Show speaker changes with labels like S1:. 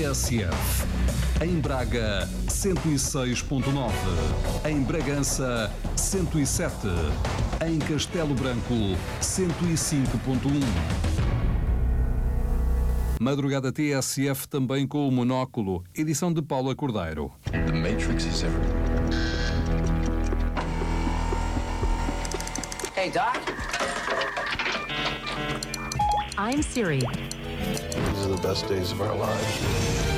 S1: TSF. Em Braga, 106.9. Em Bragança, 107. Em Castelo Branco, 105.1. Madrugada TSF também com o Monóculo, edição de Paula Cordeiro.
S2: The Matrix is everywhere.
S3: Hey, Doc.
S4: I'm Siri.
S5: These are the best days of our lives.